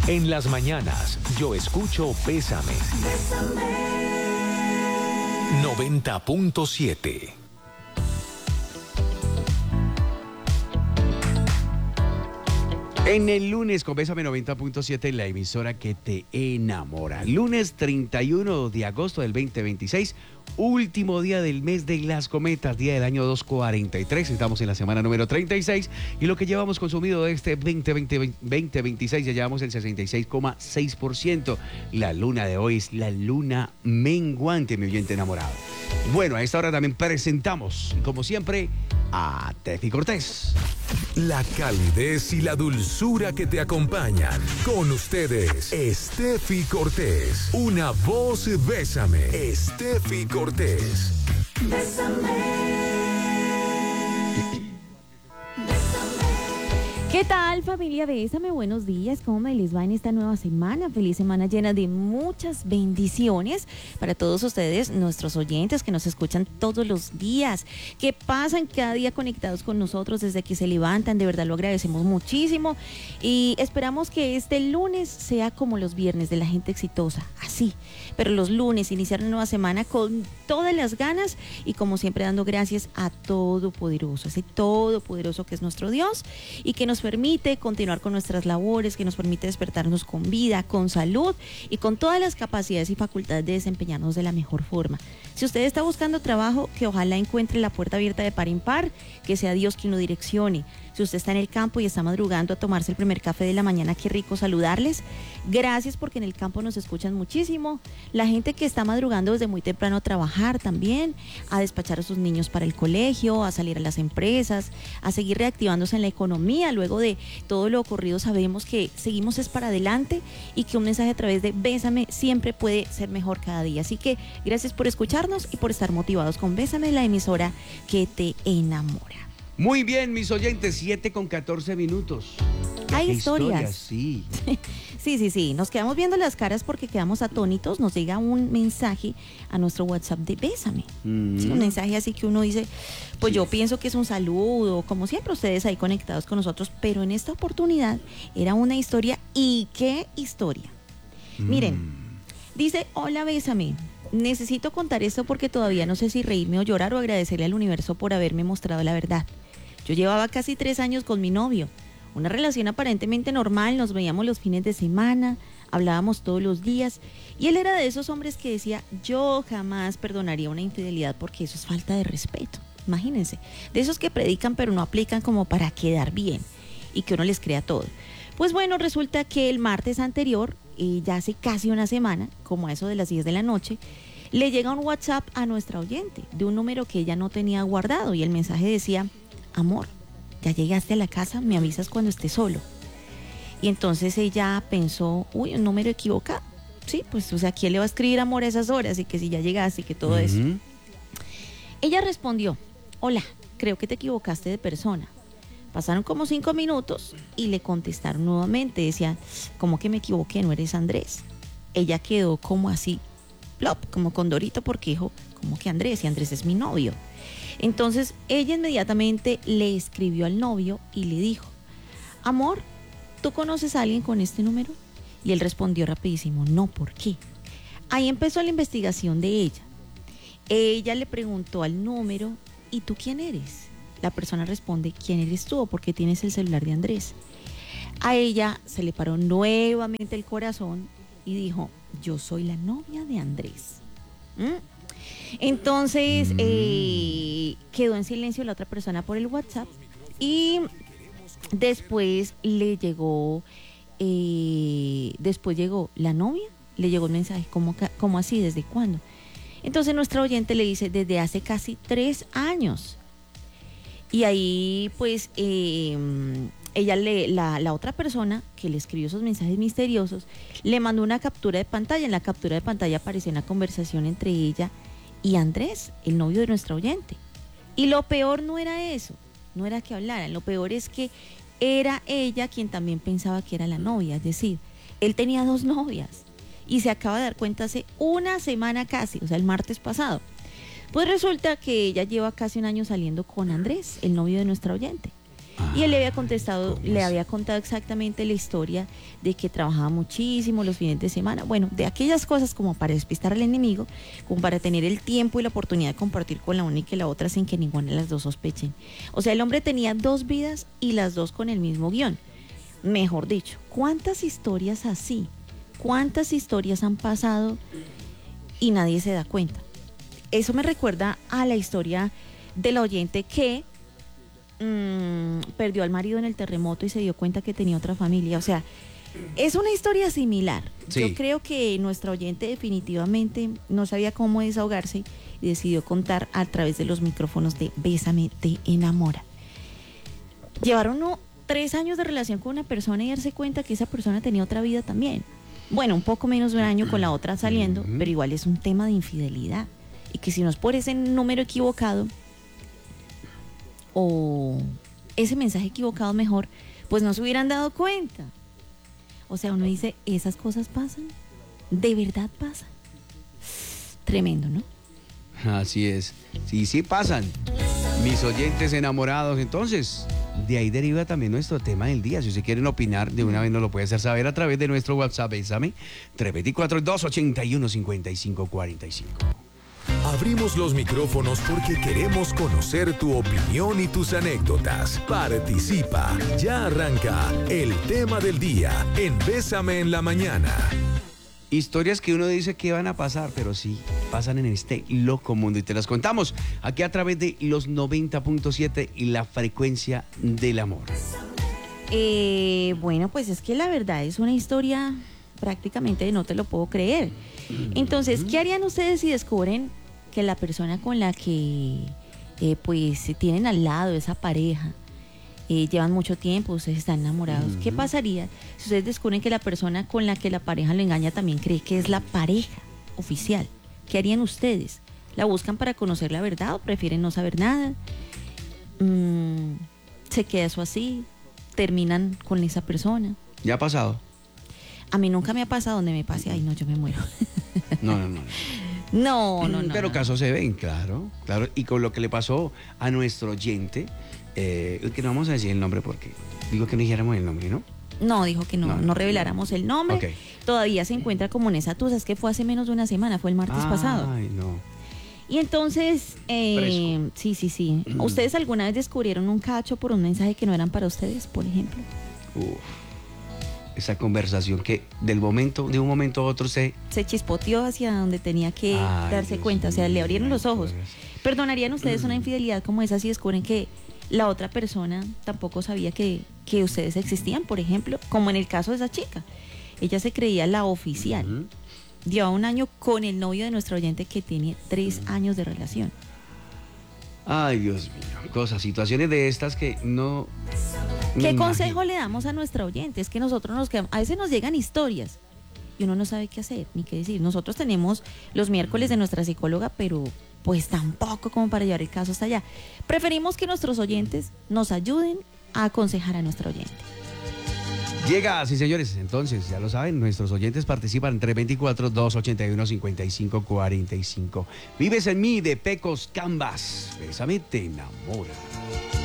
En las mañanas, yo escucho Bésame. 90.7. En el lunes con Bésame 90.7, la emisora que te enamora. Lunes 31 de agosto del 2026, último día del mes de las cometas, día del año 243. Estamos en la semana número 36 y lo que llevamos consumido de este 2026 ya llevamos el 66,6%. La luna de hoy es la luna menguante, mi oyente enamorado. Bueno, a esta hora también presentamos, como siempre, a Tefi Cortés. La calidez y la dulzura que te acompañan. Con ustedes, Steffi Cortés. Una voz Bésame. Steffi Cortés. ¿Qué tal, familia Bésame? Buenos días, ¿cómo me les va en esta nueva semana? Feliz semana llena de muchas bendiciones para todos ustedes, nuestros oyentes que nos escuchan todos los días, que pasan cada día conectados con nosotros desde que se levantan. De verdad lo agradecemos muchísimo y esperamos que este lunes sea como los viernes de la gente exitosa, así. Pero los lunes iniciar una nueva semana con todas las ganas y como siempre dando gracias a Todopoderoso, ese Todopoderoso que es nuestro Dios y que nos permite continuar con nuestras labores, que nos permite despertarnos con vida, con salud y con todas las capacidades y facultades de desempeñarnos de la mejor forma. Si usted está buscando trabajo, que ojalá encuentre la puerta abierta de par en par, que sea Dios quien lo direccione. Si usted está en el campo y está madrugando a tomarse el primer café de la mañana, qué rico saludarles. Gracias porque en el campo nos escuchan muchísimo. La gente que está madrugando desde muy temprano a trabajar también, a despachar a sus niños para el colegio, a salir a las empresas, a seguir reactivándose en la economía. Luego de todo lo ocurrido sabemos que seguimos es para adelante y que un mensaje a través de Bésame siempre puede ser mejor cada día. Así que gracias por escucharnos y por estar motivados con Bésame, la emisora que te enamora. Muy bien, mis oyentes, 7:14. Hay historias. Sí. Sí. Nos quedamos viendo las caras porque quedamos atónitos. Nos llega un mensaje a nuestro WhatsApp de Bésame. Sí, un mensaje así que uno dice, pues yo pienso que es un saludo, como siempre ustedes ahí conectados con nosotros, pero en esta oportunidad era una historia. ¿Y qué historia? Miren, dice, hola Bésame. Necesito contar esto porque todavía no sé si reírme o llorar o agradecerle al universo por haberme mostrado la verdad. Yo llevaba casi 3 años con mi novio, una relación aparentemente normal, nos veíamos los fines de semana, hablábamos todos los días y él era de esos hombres que decía, yo jamás perdonaría una infidelidad porque eso es falta de respeto. Imagínense, de esos que predican pero no aplican como para quedar bien y que uno les crea todo. Pues bueno, resulta que el martes anterior, ya hace casi una semana, como a eso de las 10 de la noche, le llega un WhatsApp a nuestra oyente de un número que ella no tenía guardado y el mensaje decía, amor, ya llegaste a la casa, me avisas cuando estés solo. Y entonces ella pensó, uy, un número equivocado. Sí, pues, o sea, ¿quién le va a escribir amor a esas horas? Y que si ya llegaste y que todo eso. Ella respondió, hola, creo que te equivocaste de persona. Pasaron como 5 minutos y le contestaron nuevamente. Decían, ¿cómo que me equivoqué? No eres Andrés. Ella quedó como así, plop, como condorito, porque dijo, ¿cómo que Andrés? Y Andrés es mi novio. Entonces ella inmediatamente le escribió al novio y le dijo, amor, ¿tú conoces a alguien con este número? Y él respondió rapidísimo, no, ¿por qué? Ahí empezó la investigación de ella. Ella le preguntó al número, ¿y tú quién eres? La persona responde, ¿quién eres tú? ¿O por qué tienes el celular de Andrés? A ella se le paró nuevamente el corazón y dijo, yo soy la novia de Andrés. Entonces quedó en silencio la otra persona por el WhatsApp y después le llegó, la novia, le llegó el mensaje, ¿cómo así? ¿Desde cuándo? Entonces nuestra oyente le dice, desde hace casi 3 años. Y ahí pues ella la otra persona que le escribió esos mensajes misteriosos le mandó una captura de pantalla. En la captura de pantalla aparecía una conversación entre ella y Andrés, el novio de nuestra oyente. Y lo peor no era eso, no era que hablaran, lo peor es que era ella quien también pensaba que era la novia, es decir, él tenía 2 novias y se acaba de dar cuenta hace una semana casi, o sea, el martes pasado. Pues resulta que ella lleva casi 1 año saliendo con Andrés, el novio de nuestra oyente. Y él le había contestado, ¿cómo le así? había contado exactamente la historia de que trabajaba muchísimo los fines de semana. Bueno, de aquellas cosas como para despistar al enemigo, como para tener el tiempo y la oportunidad de compartir con la una y que la otra sin que ninguna de las dos sospechen. O sea, el hombre tenía dos vidas y las dos con el mismo guión. Mejor dicho, ¿cuántas historias así? ¿Cuántas historias han pasado y nadie se da cuenta? Eso me recuerda a la historia del oyente que perdió al marido en el terremoto y se dio cuenta que tenía otra familia. O sea, es una historia similar. Sí. Yo creo que nuestra oyente definitivamente no sabía cómo desahogarse y decidió contar a través de los micrófonos de Bésame, te enamora. Llevaron 3 años de relación con una persona y darse cuenta que esa persona tenía otra vida también. Bueno, un poco menos de un año con la otra saliendo, pero igual es un tema de infidelidad. Y que si no es por ese número equivocado o ese mensaje equivocado mejor, pues no se hubieran dado cuenta. O sea, uno dice, esas cosas pasan, de verdad pasan. Tremendo, ¿no? Así es. Sí, sí pasan. Mis oyentes enamorados, entonces, de ahí deriva también nuestro tema del día. Si ustedes quieren opinar, de una vez nos lo puede hacer saber a través de nuestro WhatsApp, Bésame, 324-281-5545. Abrimos los micrófonos porque queremos conocer tu opinión y tus anécdotas. Participa. Ya arranca el tema del día en Bésame en la mañana. Historias que uno dice que van a pasar, pero sí, pasan en este loco mundo. Y te las contamos aquí a través de los 90.7 y la frecuencia del amor. Bueno, pues es que la verdad es una historia prácticamente de no te lo puedo creer. Entonces, ¿qué harían ustedes si descubren que la persona con la que pues se tienen al lado, esa pareja, llevan mucho tiempo, ustedes están enamorados? ¿Qué pasaría si ustedes descubren que la persona con la que la pareja lo engaña también cree que es la pareja oficial? ¿Qué harían ustedes? ¿La buscan para conocer la verdad o prefieren no saber nada? ¿Se queda eso así? ¿Terminan con esa persona? ¿Ya ha pasado? A mí nunca me ha pasado donde me pase, ay no, yo me muero. No. No. Pero casos se ven, claro. Y con lo que le pasó a nuestro oyente, que no vamos a decir el nombre porque digo que no dijéramos el nombre, ¿no? No, dijo que no No. reveláramos el nombre. Ok. Todavía se encuentra como en esa tusa, es que fue hace menos de una semana, fue el martes pasado. Ay, no. Y entonces, Fresco. sí. ¿Ustedes alguna vez descubrieron un cacho por un mensaje que no eran para ustedes, por ejemplo? Uf. Esa conversación que de un momento a otro Se chispoteó hacia donde tenía que Ay, darse Dios cuenta, o sea, le mío, abrieron los ojos. pues. ¿Perdonarían ustedes una infidelidad como esa si descubren que la otra persona tampoco sabía que ustedes existían, por ejemplo? Como en el caso de esa chica. Ella se creía la oficial. Lleva un año con el novio de nuestro oyente que tiene 3 años de relación. Ay, Dios mío. Situaciones de estas que no... ¿Qué me consejo imagino. le damos a nuestra oyente? Es que nosotros nos quedamos, a veces nos llegan historias y uno no sabe qué hacer ni qué decir. Nosotros tenemos los miércoles de nuestra psicóloga, pero pues tampoco como para llevar el caso hasta allá. Preferimos que nuestros oyentes nos ayuden a aconsejar a nuestra oyente. Llega, sí señores, entonces ya lo saben, nuestros oyentes participan entre 24-281-5545. Vives en mí de Pecos Canvas. Bésame, te enamora.